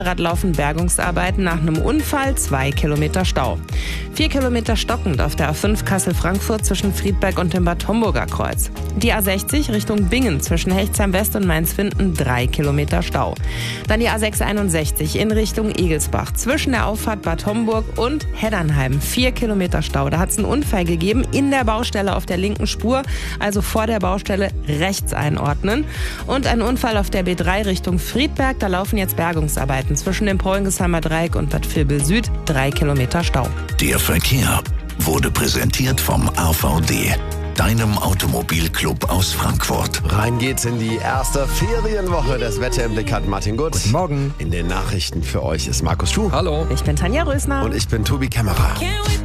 Laufen Bergungsarbeiten nach einem Unfall, 2 Kilometer Stau. 4 Kilometer stockend auf der A5 Kassel-Frankfurt zwischen Friedberg und dem Bad Homburger Kreuz. Die A60 Richtung Bingen zwischen Hechtsheim West und Mainz-Winden, 3 Kilometer Stau. Dann die A661 in Richtung Egelsbach zwischen der Auffahrt Bad Homburg und Heddernheim, 4 Kilometer Stau. Da hat es einen Unfall gegeben in der Baustelle auf der linken Spur, also vor der Baustelle rechts einordnen. Und ein Unfall auf der B3 Richtung Friedberg, da laufen jetzt Bergungsarbeiten zwischen dem Pollengesheimer Dreieck und Bad Vilbel Süd, 3 Kilometer Stau. Der Verkehr wurde präsentiert vom AVD, deinem Automobilclub aus Frankfurt. Rein geht's in die erste Ferienwoche. Das Wetter im Blick hat Martin Gutt. Guten Morgen. In den Nachrichten für euch ist Markus Schuh. Hallo. Ich bin Tanja Rösner. Und ich bin Tobi Kämmerer.